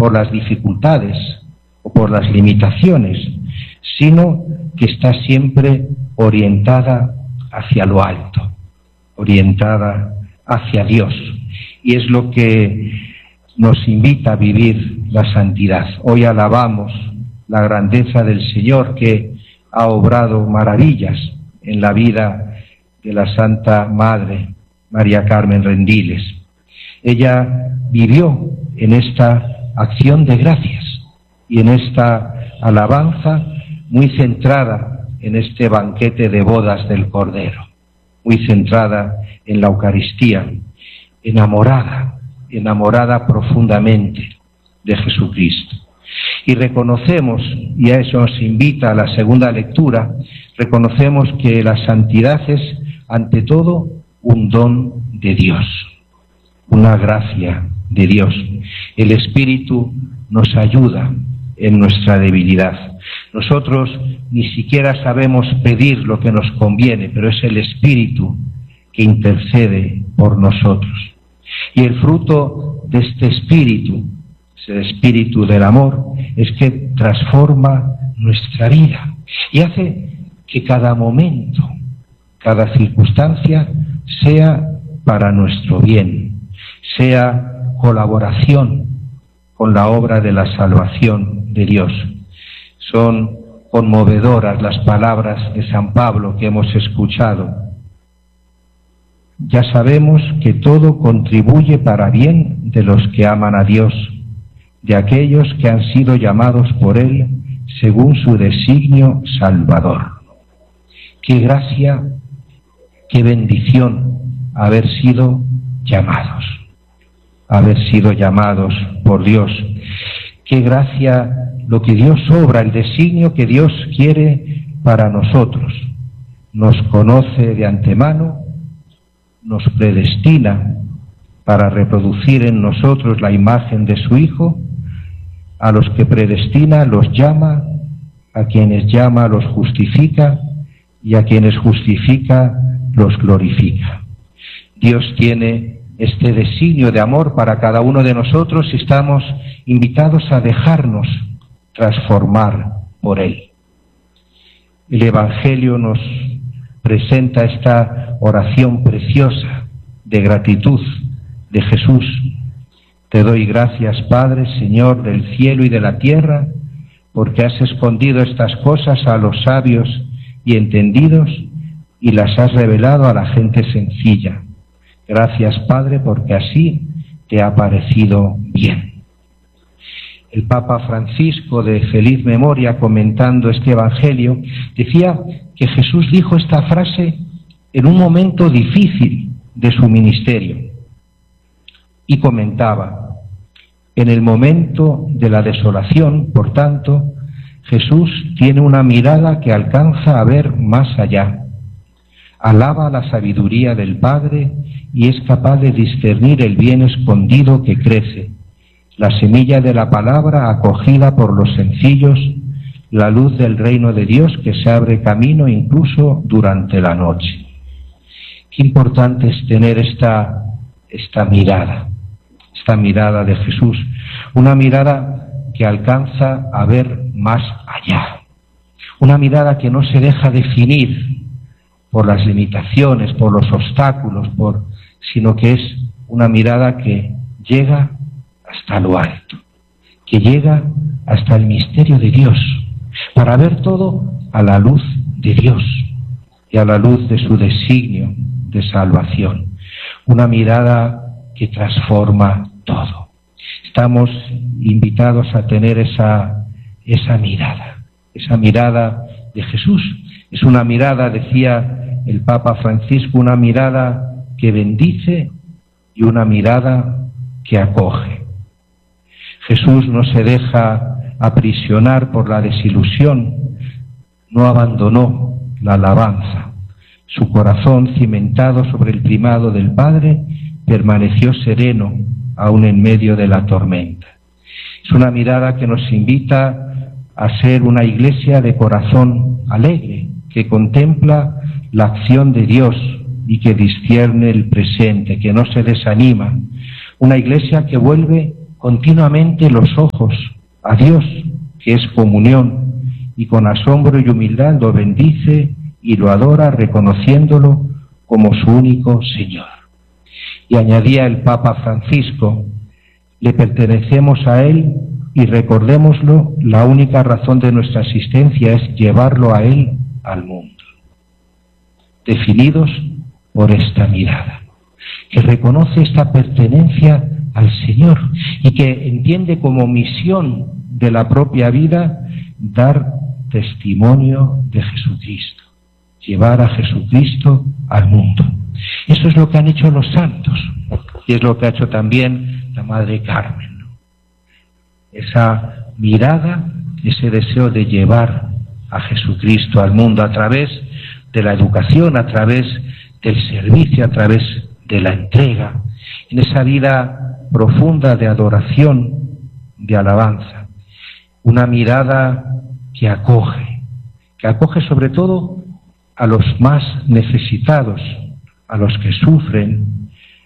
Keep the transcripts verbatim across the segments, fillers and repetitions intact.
por las dificultades o por las limitaciones, sino que está siempre orientada hacia lo alto, orientada hacia Dios. Y es lo que nos invita a vivir la santidad. Hoy alabamos la grandeza del Señor, que ha obrado maravillas en la vida de la Santa Madre María Carmen Rendiles. Ella vivió en esta acción de gracias y en esta alabanza muy centrada en este banquete de bodas del Cordero, muy centrada en la Eucaristía, enamorada, enamorada profundamente de Jesucristo. Y reconocemos, y a eso nos invita a la segunda lectura, reconocemos que la santidad es, ante todo, un don de Dios, una gracia de Dios. El Espíritu nos ayuda en nuestra debilidad. Nosotros ni siquiera sabemos pedir lo que nos conviene, pero es el Espíritu que intercede por nosotros. Y el fruto de este Espíritu, el Espíritu del amor, es que transforma nuestra vida y hace que cada momento, cada circunstancia sea para nuestro bien, sea colaboración con la obra de la salvación de Dios. Son conmovedoras las palabras de San Pablo que hemos escuchado. Ya sabemos que todo contribuye para bien de los que aman a Dios, de aquellos que han sido llamados por Él según su designio salvador. Qué gracia, qué bendición haber sido llamados, haber sido llamados por Dios. Qué gracia lo que Dios obra, el designio que Dios quiere para nosotros. Nos conoce de antemano, nos predestina para reproducir en nosotros la imagen de su Hijo. A los que predestina los llama, a quienes llama los justifica, y a quienes justifica los glorifica. Dios tiene este designio de amor para cada uno de nosotros y estamos invitados a dejarnos transformar por Él. El Evangelio nos presenta esta oración preciosa de gratitud de Jesús. Te doy gracias, Padre, Señor del cielo y de la tierra, porque has escondido estas cosas a los sabios y entendidos y las has revelado a la gente sencilla. Gracias, Padre, porque así te ha parecido bien. El Papa Francisco, de feliz memoria, comentando este Evangelio, decía que Jesús dijo esta frase en un momento difícil de su ministerio. Y comentaba, en el momento de la desolación, por tanto, Jesús tiene una mirada que alcanza a ver más allá. Alaba la sabiduría del Padre y es capaz de discernir el bien escondido que crece, la semilla de la palabra acogida por los sencillos, la luz del reino de Dios que se abre camino incluso durante la noche. Qué importante es tener esta, esta mirada, esta mirada de Jesús, una mirada que alcanza a ver más allá, una mirada que no se deja definir por las limitaciones, por los obstáculos, por, sino que es una mirada que llega hasta lo alto, que llega hasta el misterio de Dios, para ver todo a la luz de Dios y a la luz de su designio de salvación. Una mirada que transforma todo. Estamos invitados a tener esa, esa mirada, esa mirada de Jesús. Es una mirada, decía el Papa Francisco, una mirada que bendice y una mirada que acoge. Jesús no se deja aprisionar por la desilusión, no abandonó la alabanza. Su corazón, cimentado sobre el primado del Padre, permaneció sereno aún en medio de la tormenta. Es una mirada que nos invita a ser una iglesia de corazón alegre, que contempla la acción de Dios y que discierne el presente, que no se desanima. Una iglesia que vuelve continuamente los ojos a Dios, que es comunión, y con asombro y humildad lo bendice y lo adora, reconociéndolo como su único Señor. Y añadía el Papa Francisco: le pertenecemos a Él y recordémoslo, la única razón de nuestra existencia es llevarlo a Él al mundo. Definidos por esta mirada, que reconoce esta pertenencia al Señor y que entiende como misión de la propia vida dar testimonio de Jesucristo, llevar a Jesucristo al mundo. Eso es lo que han hecho los santos y es lo que ha hecho también la Madre Carmen, ¿no? Esa mirada, ese deseo de llevar a Jesucristo al mundo a través de la educación, a través del servicio, a través de la entrega, en esa vida profunda de adoración, de alabanza. Una mirada que acoge, que acoge sobre todo a los más necesitados, a los que sufren,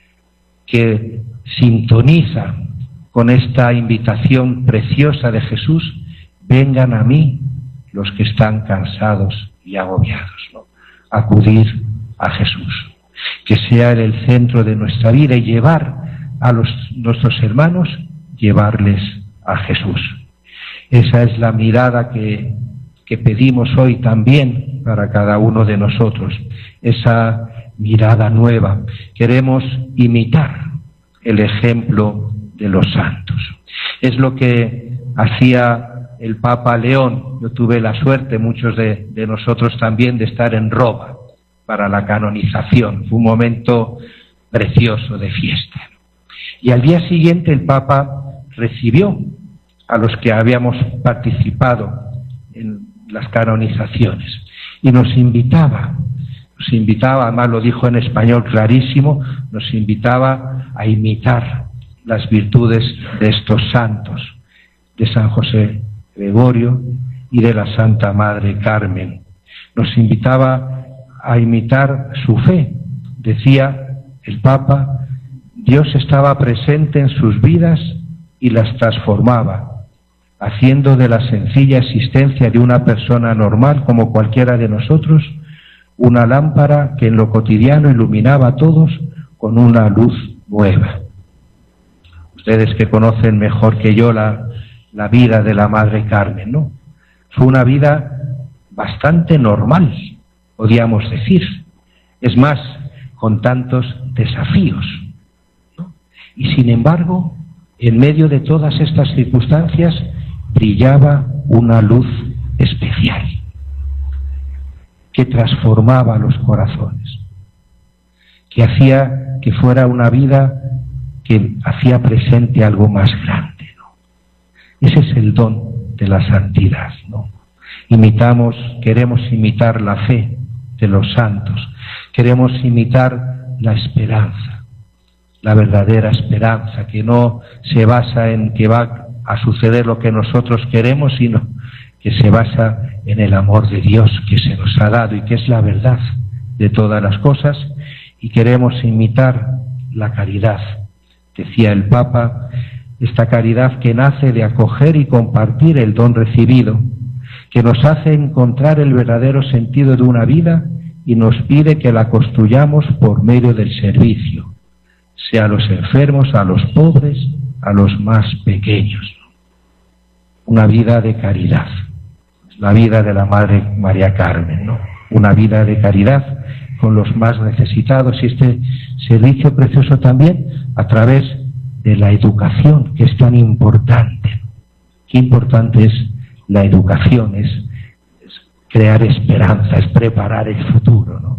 que sintoniza con esta invitación preciosa de Jesús: vengan a mí los que están cansados y agobiados, ¿no? Acudir a Jesús, que sea Él el centro de nuestra vida y llevar a los, nuestros hermanos, llevarles a Jesús. Esa es la mirada que, que pedimos hoy también para cada uno de nosotros, esa mirada nueva. Queremos imitar el ejemplo de los santos. Es lo que hacía el Papa León. Yo tuve la suerte, muchos de, de nosotros también, de estar en Roma para la canonización. Fue un momento precioso de fiesta. Y al día siguiente el Papa recibió a los que habíamos participado en las canonizaciones y nos invitaba, nos invitaba, además lo dijo en español clarísimo, nos invitaba a imitar las virtudes de estos santos, de San José Gregorio y de la Santa Madre Carmen. Nos invitaba a imitar su fe. Decía el Papa: Dios estaba presente en sus vidas y las transformaba, haciendo de la sencilla existencia de una persona normal como cualquiera de nosotros una lámpara que en lo cotidiano iluminaba a todos con una luz nueva. Ustedes que conocen mejor que yo la, la vida de la Madre Carmen, ¿no? Fue una vida bastante normal, podríamos decir. Es más, con tantos desafíos, ¿no? Y sin embargo, en medio de todas estas circunstancias, brillaba una luz especial que transformaba los corazones, que hacía que fuera una vida que hacía presente algo más grande, ¿no? Ese es el don de la santidad, ¿no? Imitamos, queremos imitar la fe de los santos, queremos imitar la esperanza, la verdadera esperanza, que no se basa en que va a suceder lo que nosotros queremos, sino que se basa en el amor de Dios que se nos ha dado y que es la verdad de todas las cosas. Y queremos imitar la caridad, decía el Papa, esta caridad que nace de acoger y compartir el don recibido, que nos hace encontrar el verdadero sentido de una vida y nos pide que la construyamos por medio del servicio, sea a los enfermos, a los pobres, a los más pequeños. Una vida de caridad, la vida de la Madre María Carmen, ¿no? Una vida de caridad con los más necesitados, y este servicio precioso también a través de la educación, que es tan importante. Qué importante es la educación, es, es crear esperanza, es preparar el futuro, ¿no?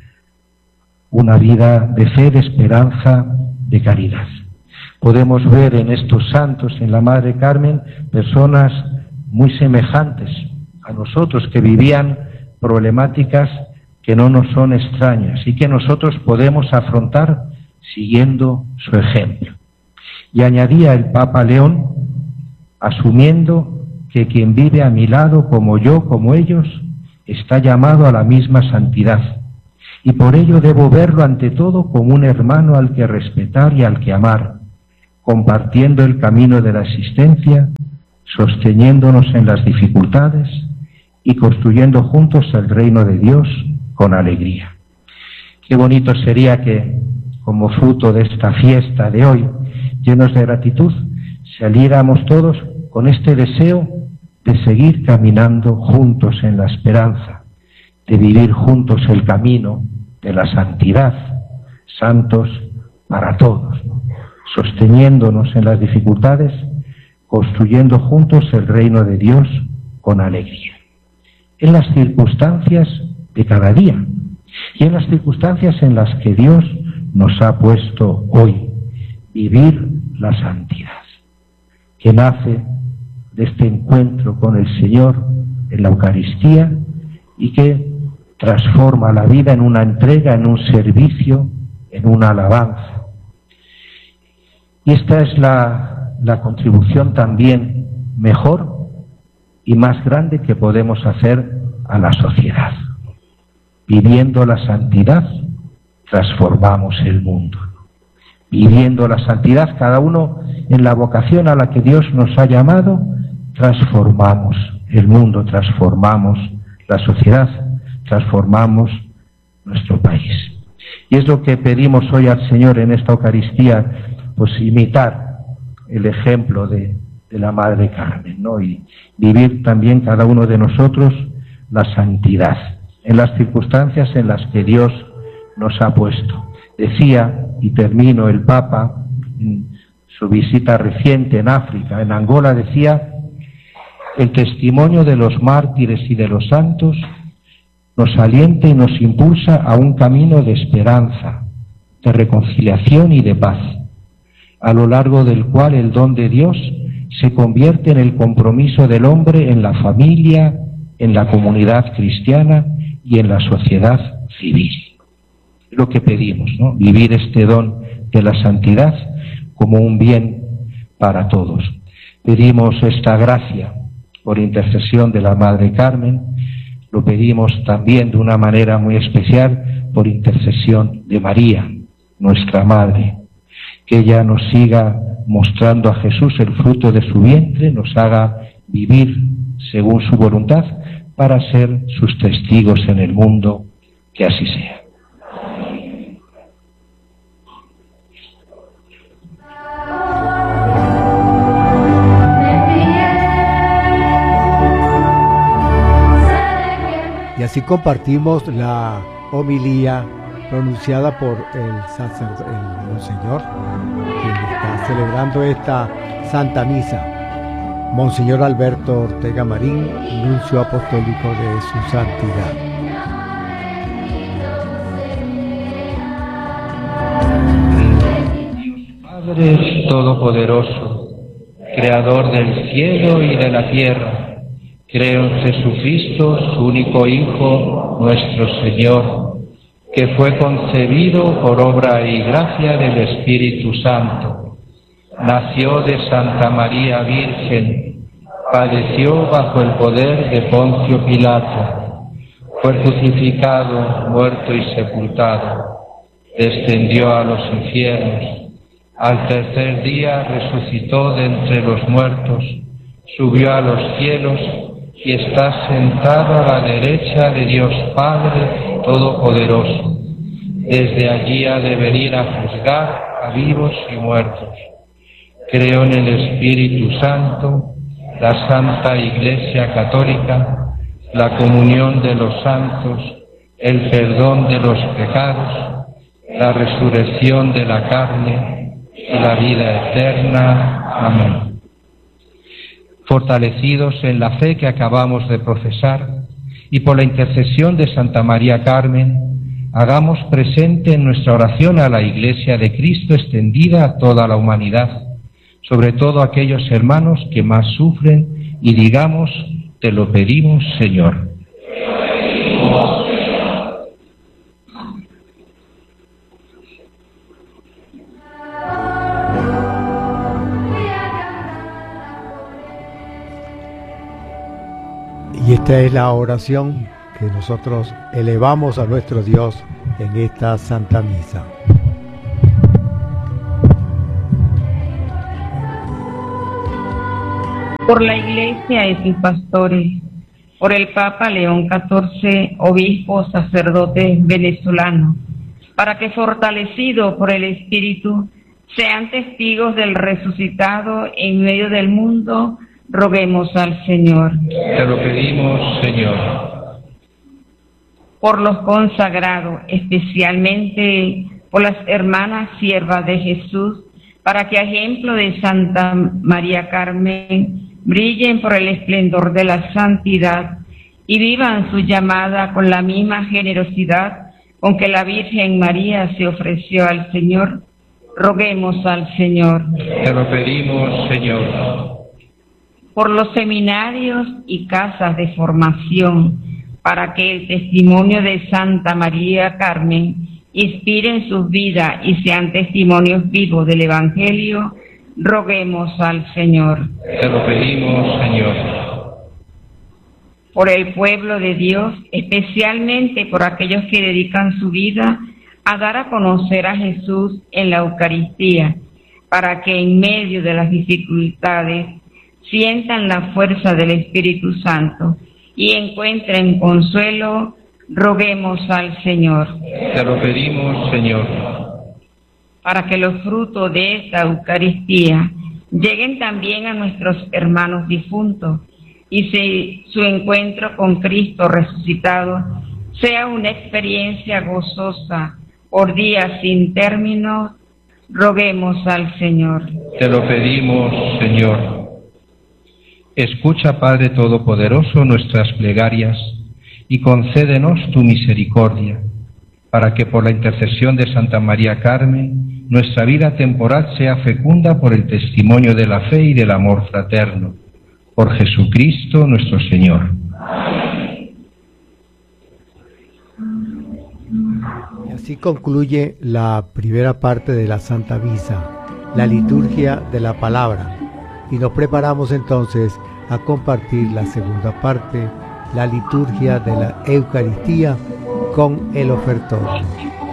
Una vida de fe, de esperanza, de caridad. Podemos ver en estos santos, en la Madre Carmen, personas muy semejantes a nosotros, que vivían problemáticas que no nos son extrañas y que nosotros podemos afrontar siguiendo su ejemplo. Y añadía el Papa León, asumiendo que quien vive a mi lado, como yo, como ellos, está llamado a la misma santidad, y por ello debo verlo ante todo como un hermano al que respetar y al que amar, compartiendo el camino de la existencia, sosteniéndonos en las dificultades y construyendo juntos el reino de Dios con alegría. Qué bonito sería que, como fruto de esta fiesta de hoy, llenos de gratitud, saliéramos todos con este deseo de seguir caminando juntos en la esperanza, de vivir juntos el camino de la santidad, santos para todos, ¿no? Sosteniéndonos en las dificultades, construyendo juntos el reino de Dios con alegría. En las circunstancias de cada día y en las circunstancias en las que Dios nos ha puesto hoy, vivir la santidad, que nace de este encuentro con el Señor en la Eucaristía y que transforma la vida en una entrega, en un servicio, en una alabanza. Y esta es la, la contribución también mejor y más grande que podemos hacer a la sociedad. Viviendo la santidad, transformamos el mundo. Viviendo la santidad, cada uno en la vocación a la que Dios nos ha llamado, transformamos el mundo, transformamos la sociedad, transformamos nuestro país. Y es lo que pedimos hoy al Señor en esta Eucaristía, pues imitar el ejemplo de, de la Madre Carmen, ¿no? Y vivir también cada uno de nosotros la santidad en las circunstancias en las que Dios nos ha puesto. Decía, y termino, el Papa en su visita reciente en África, en Angola, decía: el testimonio de los mártires y de los santos nos alienta y nos impulsa a un camino de esperanza, de reconciliación y de paz, a lo largo del cual el don de Dios se convierte en el compromiso del hombre en la familia, en la comunidad cristiana y en la sociedad civil. Lo que pedimos, ¿no? Vivir este don de la santidad como un bien para todos. Pedimos esta gracia por intercesión de la Madre Carmen, lo pedimos también de una manera muy especial por intercesión de María, nuestra Madre, que ella nos siga mostrando a Jesús el fruto de su vientre, nos haga vivir según su voluntad para ser sus testigos en el mundo, que así sea. Y así compartimos la homilía pronunciada por el sacerdote, el Monseñor, quien está celebrando esta Santa Misa, Monseñor Alberto Ortega Marín, nuncio apostólico de su santidad. Padre Todopoderoso, Creador del cielo y de la tierra, creo en Jesucristo, su único Hijo, nuestro Señor, que fue concebido por obra y gracia del Espíritu Santo. Nació de Santa María Virgen, padeció bajo el poder de Poncio Pilato, fue crucificado, muerto y sepultado, descendió a los infiernos, al tercer día resucitó de entre los muertos, subió a los cielos y está sentado a la derecha de Dios Padre Todopoderoso. Desde allí ha de venir a juzgar a vivos y muertos. Creo en el Espíritu Santo, la Santa Iglesia Católica, la comunión de los santos, el perdón de los pecados, la resurrección de la carne y la vida eterna. Amén. Fortalecidos en la fe que acabamos de profesar y por la intercesión de Santa María Carmen, hagamos presente en nuestra oración a la Iglesia de Cristo extendida a toda la humanidad, sobre todo aquellos hermanos que más sufren, y digamos: te lo pedimos, Señor. Y esta es la oración que nosotros elevamos a nuestro Dios en esta Santa Misa. por la Iglesia y sus pastores, por el Papa León catorce, obispos, sacerdotes venezolanos, para que fortalecidos por el Espíritu sean testigos del resucitado en medio del mundo, roguemos al Señor. Te lo pedimos, Señor. Por los consagrados, especialmente por las hermanas siervas de Jesús, para que a ejemplo de Santa María Carmen brillen por el esplendor de la santidad y vivan su llamada con la misma generosidad con que la Virgen María se ofreció al Señor, roguemos al Señor. Te lo pedimos, Señor. Por los seminarios y casas de formación, para que el testimonio de Santa María Carmen inspiren sus vidas y sean testimonios vivos del Evangelio, roguemos al Señor. Te lo pedimos, Señor. Por el pueblo de Dios, especialmente por aquellos que dedican su vida a dar a conocer a Jesús en la Eucaristía, para que en medio de las dificultades sientan la fuerza del Espíritu Santo y encuentren consuelo, roguemos al Señor. Te lo pedimos, Señor. Para que los frutos de esta Eucaristía lleguen también a nuestros hermanos difuntos y si su encuentro con Cristo resucitado sea una experiencia gozosa por días sin término, roguemos al Señor. Te lo pedimos, Señor. Escucha, Padre Todopoderoso, nuestras plegarias y concédenos tu misericordia, para que por la intercesión de Santa María Carmen, nuestra vida temporal sea fecunda por el testimonio de la fe y del amor fraterno. Por Jesucristo nuestro Señor. Y así concluye la primera parte de la Santa Misa, la liturgia de la palabra. Y nos preparamos entonces a compartir la segunda parte, la liturgia de la Eucaristía con el ofertorio.